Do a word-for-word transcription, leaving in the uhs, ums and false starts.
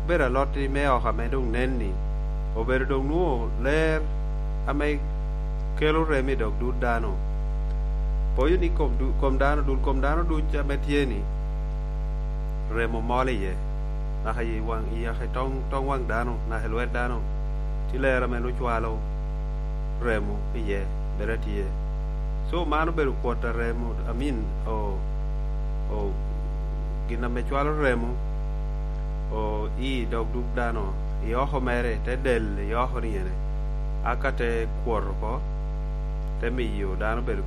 bera lotti me o kame dong nenni o bera dong nuo ler ame kelo remi dog du dano poi ni kom du kom dano du kom dano du chame tieni remo moli ye na hay wang iya hay tong tong wang dano na helwet dano ti lera me lu chwalo remo ye bera tie so mano beru kwota remo amin o o gina me chwalo remo o i dog du dano i oho mere te del i oho niene akate kuoro ko te miyo dano beru